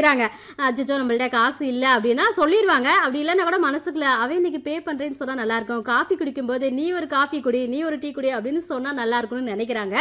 செய்யறாங்க. அச்சச்சோ நம்மள்ட்ட காசு இல்ல அப்படின்னா சொல்லிருவாங்க. அப்படி இல்லன்னா கூட மனசுக்குள்ள அவன் இன்னைக்கு பே பண்றேன்னு சொன்னா நல்லா இருக்கும். காஃபி குடிக்கும்போது நீ ஒரு காஃபி குடி, நீ ஒரு டீ குடி அப்படின்னு சொன்னா நல்லா இருக்கும்னு நினைக்கிறாங்க.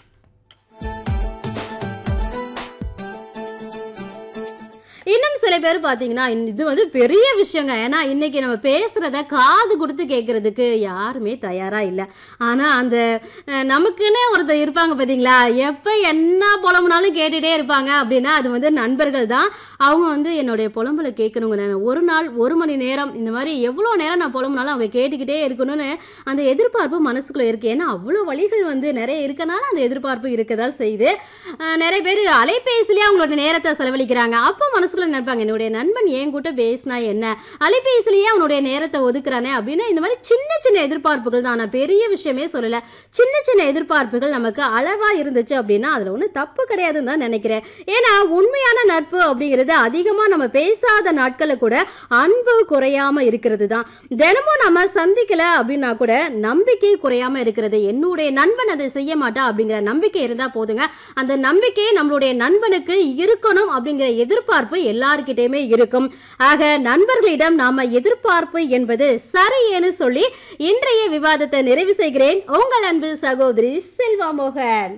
இன்னும் சில பேர் பாத்தீங்கன்னா இது வந்து பெரிய விஷயங்க. ஏன்னா இன்னைக்கு நம்ம பேசுறத காது கொடுத்து கேட்கறதுக்கு யாருமே தயாரா இல்ல. ஆனா அந்த நமக்குன்னு ஒருத்தர் இருப்பாங்க பாத்தீங்களா, எப்ப என்ன புலம்புனாலும் கேட்டுட்டே இருப்பாங்க அப்படின்னா அது வந்து நண்பர்கள் தான். அவங்க வந்து என்னுடைய புலம்புல கேட்கணுங்க, ஒரு நாள் 1 மணி நேரம் இந்த மாதிரி எவ்வளவு நேரம் நான் புலம்புனாலும் அவங்க கேட்டுக்கிட்டே இருக்கணும்னு அந்த எதிர்பார்ப்பு மனசுக்குள்ள இருக்கு. ஏன்னா அவ்வளவு வழிகள் வந்து நிறைய இருக்கனால அந்த எதிர்பார்ப்பு இருக்கதான் செய்யுது. நிறைய பேர் அலைபேசிலேயே அவங்களோட நேரத்தை செலவழிக்கிறாங்க. அப்போ மனசுக்குள்ள நினைப்பாங்க, என்னுடைய நண்பன் என் கூட்ட பேசினா என்ன, அலைபேசிலேயே அவனுடைய நேரத்தை ஒதுக்குறானே அப்படின்னு. இந்த மாதிரி சின்ன சின்ன எதிர்பார்ப்புகள் தான், நான் பெரிய விஷயமே சொல்லல. சின்ன சின்ன எதிர்பார்ப்புகள் நமக்கு அளவா இருந்துச்சு அப்படின்னா அதுல ஒன்றும் தப்பு கிடையாதுன்னு தான் நினைக்கிறேன். ஏன்னா உண்மையான நட்பு அப்படிங்கிறது அதிகமா நம்ம பேசாத நாட்களை கூட அன்பு குறையாம இருக்கிறது தான். தினமும் நம்ம சந்திக்கல அப்படின்னா கூட நம்பிக்கை குறையாம இருக்கிறது. என்னுடைய நண்பன் அதை செய்ய மாட்டா அப்படிங்கிற நம்பிக்கை இருந்தா போதுங்க. அந்த நம்பிக்கை நம்மளுடைய நண்பனுக்கு இருக்கணும் அப்படிங்கிற எதிர்பார்ப்பு எல்லார்கிட்டயுமே இருக்கும். ஆக நண்பர்களிடம் நாம எதிர்பார்ப்பு என்பது சரியேன்னு சொல்லி இன்றைய விவாதத்தை நிறைவு செய்கிறேன். உங்கள் அன்பு சகோதரி செல்வா மோகன்.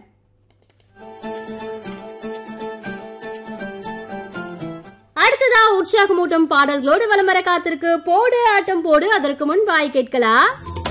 அடுத்ததா உற்சாகமூட்டும் பாடல்களோடு வலம் வர காத்திருக்கு போடு ஆட்டம் போடு. அதற்கு முன் வாய் கேட்கலாம்.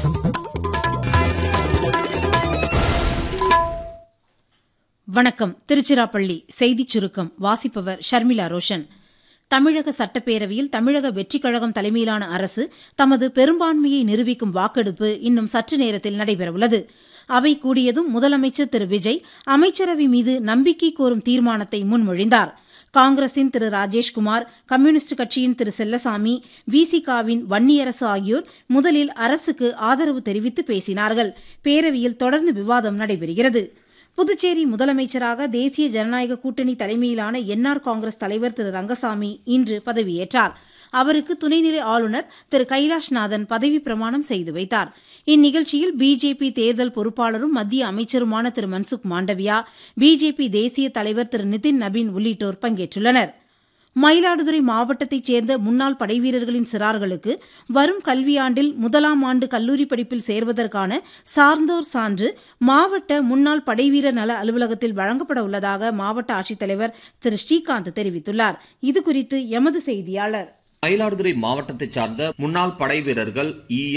வணக்கம். திருச்சிராப்பள்ளி செய்திச் சுருக்கம் வாசிப்பவர் ஷர்மிளா ரோஷன். தமிழக சட்டப்பேரவையில் தமிழக வெற்றிக் கழகம் தலைமையிலான அரசு தமது பெரும்பான்மையை நிரூபிக்கும் வாக்கெடுப்பு இன்னும் சற்று நேரத்தில் நடைபெறவுள்ளது. அவை கூடியதும் முதலமைச்சர் திரு விஜய் அமைச்சரவை மீது நம்பிக்கை கோரும் தீர்மானத்தை முன்மொழிந்தார். காங்கிரசின் திரு ராஜேஷ்குமார், கம்யூனிஸ்ட் கட்சியின் திரு செல்லசாமி, விசிகாவின் வன்னியரசு ஆகியோர் முதலில் அரசுக்கு ஆதரவு தெரிவித்து பேசினார்கள். பேரவையில் தொடர்ந்து விவாதம் நடைபெறுகிறது. புதுச்சேரி முதலமைச்சராக தேசிய ஜனநாயக கூட்டணி தலைமையிலான என்ஆர் காங்கிரஸ் தலைவர் திரு ரங்கசாமி இன்று பதவியேற்றார். அவருக்கு துணைநிலை ஆளுநர் திரு கைலாஷ்நாதன் பதவி பிரமாணம் செய்து வைத்தார். இந்நிகழ்ச்சியில் பிஜேபி தேர்தல் பொறுப்பாளரும் மத்திய அமைச்சருமான திரு மன்சுக் மாண்டவியா, பிஜேபி தேசிய தலைவர் திரு நிதின் நபீன் உள்ளிட்டோர் பங்கேற்றுள்ளனர். மயிலாடுதுறை மாவட்டத்தைச் சேர்ந்த முன்னாள் படைவீரர்களின் சிறார்களுக்கு வரும் கல்வியாண்டில் 1ஆம் ஆண்டு கல்லூரி படிப்பில் சேர்வதற்கான சார்ந்தோர் சான்று மாவட்ட முன்னாள் படைவீரர் நல அலுவலகத்தில் வழங்கப்பட உள்ளதாக மாவட்ட ஆட்சித்தலைவர் திரு ஸ்ரீகாந்த் தெரிவித்துள்ளார். இதுகுறித்து எமது செய்தியாளர். மயிலாடுதுறை மாவட்டத்தைச் சார்ந்த முன்னாள் படை வீரர்கள்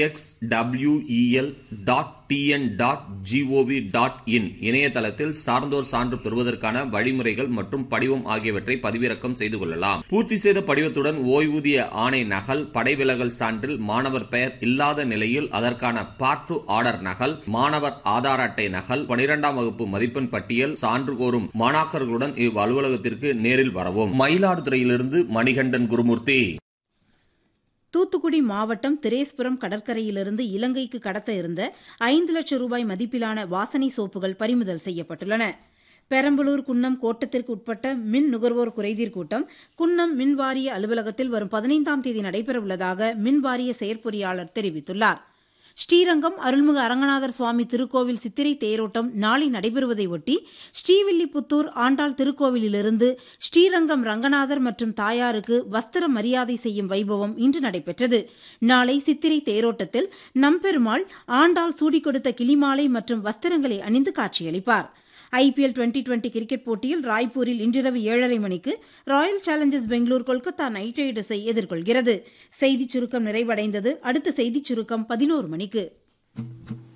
exwel.tn.gov.in இணையதளத்தில் சார்ந்தோர் சான்று பெறுவதற்கான வழிமுறைகள் மற்றும் படிவம் ஆகியவற்றை பதிவிறக்கம் செய்து கொள்ளலாம். பூர்த்தி செய்த படிவத்துடன் ஓய்வூதிய ஆணை நகல், படை விலகல் சான்றில் மாணவர் பெயர் இல்லாத நிலையில் அதற்கான பார்ட் டு ஆர்டர் நகல், மாணவர் ஆதார் அட்டை நகல், 12ஆம் வகுப்பு மதிப்பெண் பட்டியல், சான்று கோரும் மாணாக்கர்களுடன் இவ் அலுவலகத்திற்கு நேரில் வரவும். மயிலாடுதுறையிலிருந்து மணிகண்டன் குருமூர்த்தி. தூத்துக்குடி மாவட்டம் திரேஸ்புரம் கடற்கரையிலிருந்து இலங்கைக்கு கடத்த இருந்த 5 லட்சம் ரூபாய் மதிப்பிலான வாசனை சோப்புகள் பறிமுதல் செய்யப்பட்டுள்ளன. பெரம்பலூர் குன்னம் கோட்டத்திற்கு உட்பட்ட மின் நுகர்வோர் குறைதீர் கூட்டம் குன்னம் மின்வாரிய அலுவலகத்தில் வரும் 15ஆம் தேதி நடைபெறவுள்ளதாக மின்வாரிய செயற்பொறியாளர் தெரிவித்துள்ளார். ஸ்ரீரங்கம் அருள்மிகு அரங்கநாதர் சுவாமி திருக்கோவில் சித்திரை தேரோட்டம் நாளை நடைபெறுவதை ஒட்டி ஸ்ரீவில்லிபுத்தூர் ஆண்டாள் திருக்கோவிலிலிருந்து ஸ்ரீரங்கம் ரங்கநாதர் மற்றும் தாயாருக்கு வஸ்திர மரியாதை செய்யும் வைபவம் இன்று நடைபெற்றது. நாளை சித்திரை தேரோட்டத்தில் நம்பெருமாள் ஆண்டாள் சூடி கொடுத்த கிளிமாலை மற்றும் வஸ்திரங்களை அணிந்து காட்சியளிப்பார். ஐபிஎல் 2020 கிரிக்கெட் போட்டியில் ராய்ப்பூரில் இன்றிரவு 7:30 மணிக்கு Royal Challengers Bangalore Kolkata night ரைடர்ஸை எதிர்கொள்கிறது. செய்திச் சுருக்கம் நிறைவடைந்தது. அடுத்த செய்திச் சுருக்கம் 11 மணிக்கு.